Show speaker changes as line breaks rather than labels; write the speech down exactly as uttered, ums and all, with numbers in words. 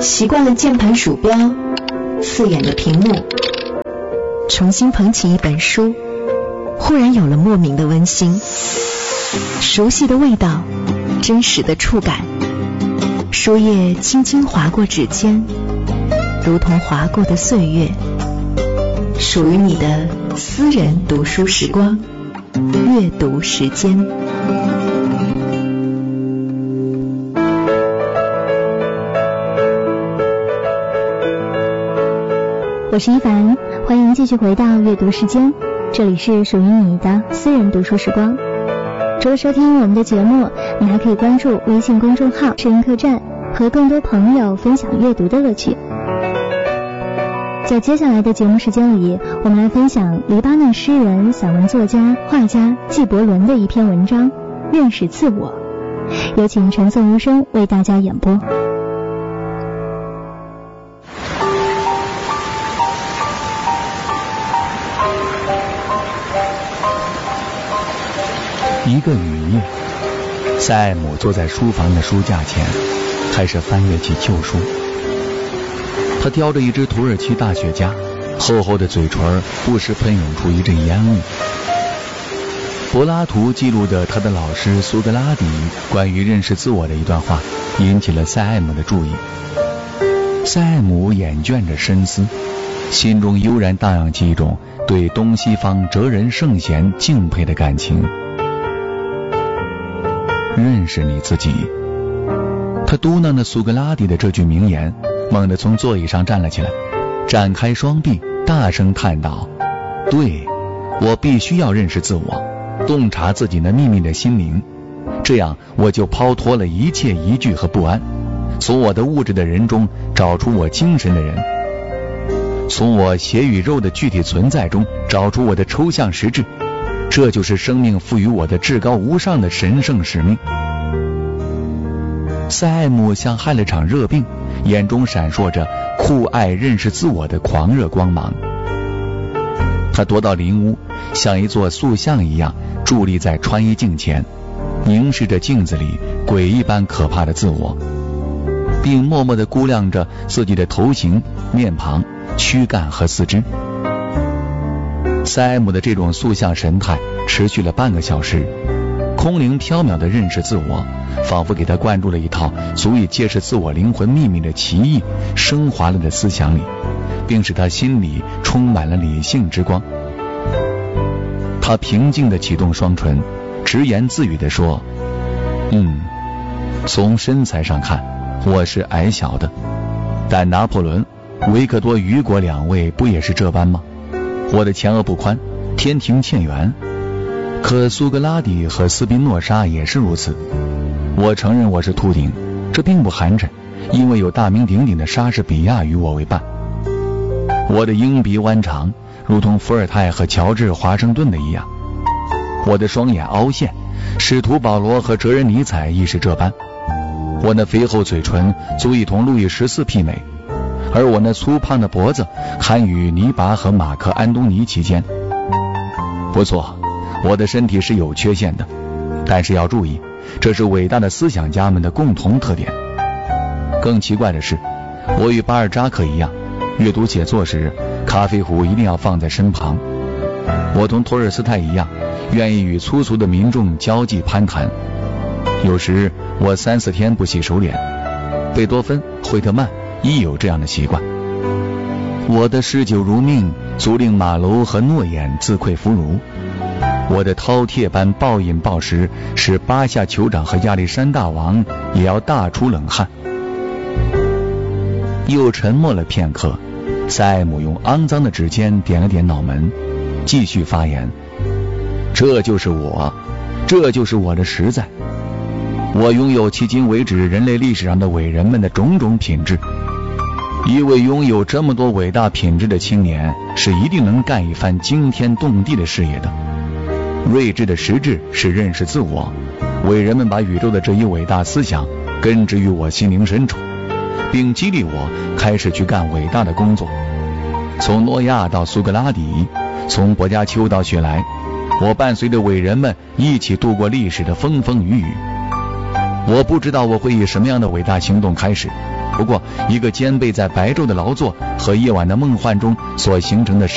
习惯了键盘鼠标，刺眼的屏幕，重新捧起一本书，忽然有了莫名的温馨，熟悉的味道，真实的触感，书页轻轻划过指尖，如同划过的岁月，属于你的私人读书时光，阅读时间。
我是一凡，欢迎继续回到阅读时间，这里是属于你的私人读书时光。除了收听我们的节目，你还可以关注微信公众号声音客栈，和更多朋友分享阅读的乐趣。在接下来的节目时间里，我们来分享黎巴嫩诗人、散文作家、画家纪伯伦的一篇文章《认识自我》，有请陈颂无声为大家演播。
一个雨夜，塞艾姆坐在书房的书架前，开始翻阅起旧书。他叼着一支土耳其大雪茄，厚厚的嘴唇不时喷涌出一阵烟雾。柏拉图记录的他的老师苏格拉底关于认识自我的一段话，引起了塞艾姆的注意。塞艾姆眼倦着深思，心中悠然荡漾起一种对东西方哲人圣贤敬佩的感情。认识你自己。他嘟囔着苏格拉底的这句名言，猛地从座椅上站了起来，展开双臂，大声叹道：对，我必须要认识自我，洞察自己那秘密的心灵，这样我就抛脱了一切疑惧和不安，从我的物质的人中找出我精神的人，从我血与肉的具体存在中找出我的抽象实质，这就是生命赋予我的至高无上的神圣使命。塞艾姆像害了场热病，眼中闪烁着酷爱认识自我的狂热光芒。他踱到邻屋，像一座塑像一样伫立在穿衣镜前，凝视着镜子里鬼一般可怕的自我，并默默地估量着自己的头型、面庞、躯干和四肢。塞艾姆的这种塑像神态持续了半个小时，空灵缥缈的认识自我，仿佛给他灌注了一套足以揭示自我灵魂秘密的奇异升华了的思想里，并使他心里充满了理性之光。他平静地启动双唇，直言自语地说：嗯，从身材上看我是矮小的，但拿破仑、维克多·雨果两位不也是这般吗？我的前额不宽，天庭欠圆，可苏格拉底和斯宾诺莎也是如此。我承认我是秃顶，这并不寒碜，因为有大名鼎鼎的莎士比亚与我为伴。我的鹰鼻弯长，如同伏尔泰和乔治华盛顿的一样。我的双眼凹陷，使徒保罗和哲人尼采亦是这般。我那肥厚嘴唇足以同路易十四媲美，而我那粗胖的脖子堪与尼拔和马克安东尼齐肩。不错，我的身体是有缺陷的，但是要注意，这是伟大的思想家们的共同特点。更奇怪的是，我与巴尔扎克一样，阅读写作时咖啡壶一定要放在身旁。我同托尔斯泰一样，愿意与粗俗的民众交际攀谈。有时我三四天不洗手脸。贝多芬、惠特曼亦有这样的习惯。我的嗜酒如命，足令马楼和诺言自愧弗如。我的饕餮般暴饮暴食，使巴夏酋长和亚历山大王也要大出冷汗。又沉默了片刻，塞艾姆用肮脏的指尖点了点脑门，继续发言：这就是我，这就是我的实在。我拥有迄今为止人类历史上的伟人们的种种品质。一位拥有这么多伟大品质的青年，是一定能干一番惊天动地的事业的。睿智的实质是认识自我，伟人们把宇宙的这一伟大思想根植于我心灵深处，并激励我开始去干伟大的工作。从诺亚到苏格拉底，从薄伽丘到雪莱，我伴随着伟人们一起度过历史的风风雨雨。我不知道我会以什么样的伟大行动开始， 不过，一个兼备在白昼的劳作和夜晚的梦幻中所形成的